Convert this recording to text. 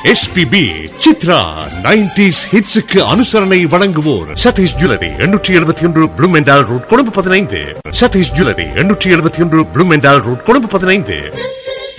SPB Chitra 90s ஹிட்ஸுக்கு அனுசரணை வழங்குவோர் Satish jewellery 871 Bloemendhal road Colombo 15. Satish jewellery 871 Bloemendhal road Colombo 15.